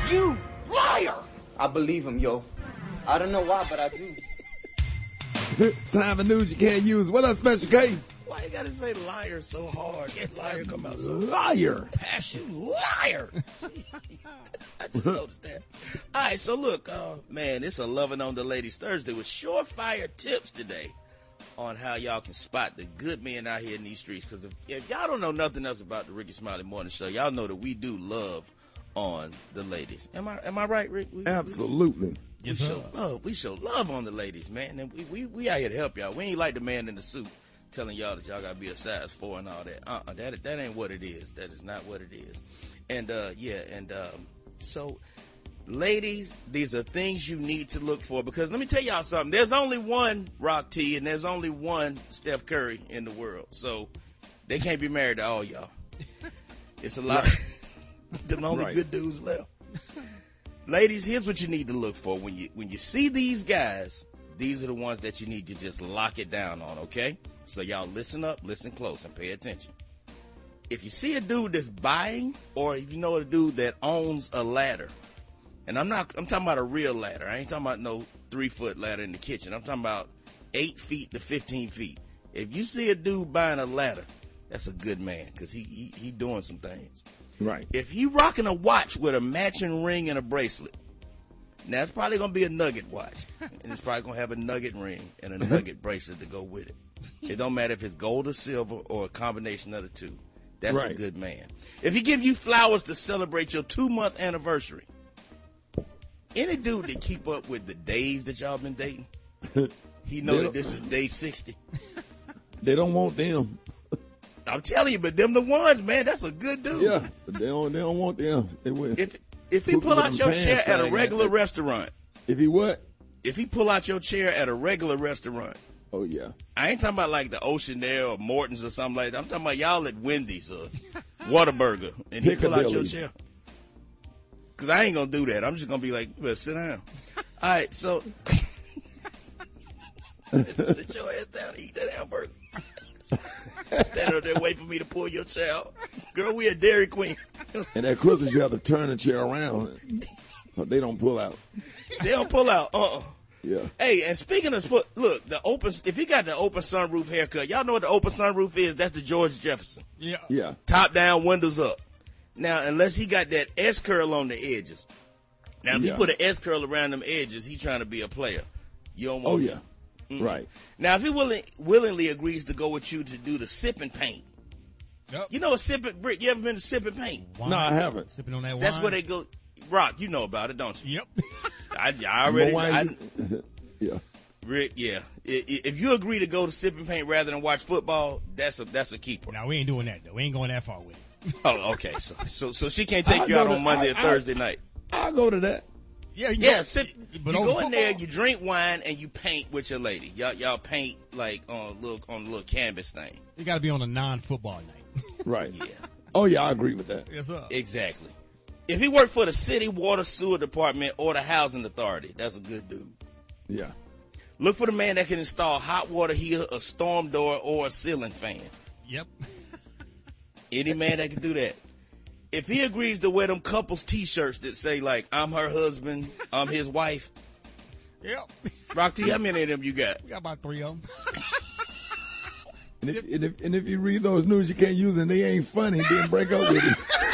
You liar! I believe him, yo. I don't know why, but I do. Time for news you can't use. What up, Special K? Why you gotta say liar so hard? Liar come out so liar. Passion, liar. I just noticed that. All right, so look, man, it's a Loving on the Ladies Thursday with surefire tips today on how y'all can spot the good men out here in these streets. Because if y'all don't know nothing else about the Rickey Smiley Morning Show, y'all know that we do love on the ladies. Am I right, Rick? Absolutely. We show love on the ladies, man. And we out here to help y'all. We ain't like the man in the suit telling y'all that y'all gotta be a size 4 and all that. That ain't what it is. That is not what it is. And so ladies, these are things you need to look for, because let me tell y'all something. There's only one Rock T and there's only one Steph Curry in the world. So they can't be married to all y'all. It's a lot. Right. Them only good dudes left. Ladies, here's what you need to look for. When you see these guys, these are the ones that you need to just lock it down on, okay? So y'all listen up, listen close, and pay attention. If you see a dude that's buying, or if you know a dude that owns a ladder, and I'm talking about a real ladder. I ain't talking about no 3-foot ladder in the kitchen. I'm talking about 8 feet to 15 feet. If you see a dude buying a ladder, that's a good man, because he doing some things. Right. If he rocking a watch with a matching ring and a bracelet, now it's probably going to be a Nugget watch. And it's probably going to have a Nugget ring and a Nugget bracelet to go with it. It don't matter if it's gold or silver or a combination of the two. That's a good man. If he give you flowers to celebrate your 2-month anniversary, any dude that keep up with the days that y'all been dating, he know that this is day 60. They don't want them. I'm telling you, but them the ones, man. That's a good dude. Yeah, but they don't want them. They will. If he pull out your chair at a regular restaurant. If he what? If he pull out your chair at a regular restaurant. Oh, yeah. I ain't talking about like the Ocean Air or Morton's or something like that. I'm talking about y'all at Wendy's or Whataburger. And he pull out your chair. Because I ain't going to do that. I'm just going to be like, you better sit down. All right, so. Sit your ass down and eat that hamburger. Stand up there waiting for me to pull your chair out. Girl, we at Dairy Queen. And at Christmas, you have to turn the chair around so they don't pull out. They don't pull out. Yeah. Hey, and speaking of look, if you got the open sunroof haircut, y'all know what the open sunroof is? That's the George Jefferson. Yeah. Yeah. Top down, windows up. Now, unless he got that S curl on the edges. Now, if he put an S curl around them edges, he trying to be a player. You don't want yeah. Mm-hmm. Right. Now, if he willingly agrees to go with you to do the sipping paint. Yep. You know a sipping, Brick, you ever been to sipping paint? Wine. No, I haven't. Sipping on that wine. That's where they go. Rock, you know about it, don't you? Yep. I already. Yeah. Rick, yeah. If you agree to go to sipping paint rather than watch football, that's a keeper. Now, we ain't doing that, though. We ain't going that far with it. Oh, okay. So she can't take you out on Monday or Thursday night. I'll go to that. Yeah. You go in there, you drink wine, and you paint with your lady. Y'all paint like on a little canvas thing. You got to be on a non-football night. Right. Yeah. Oh, yeah, I agree with that. Yes, sir. Exactly. If he worked for the city water sewer department or the housing authority, that's a good dude. Yeah. Look for the man that can install hot water heater, a storm door, or a ceiling fan. Yep. Any man that can do that. If he agrees to wear them couples T-shirts that say, like, I'm her husband, I'm his wife. Yep. Rock T, how many of them you got? We got about 3 of them. And if you read those news you can't use and they ain't funny, then break up with it.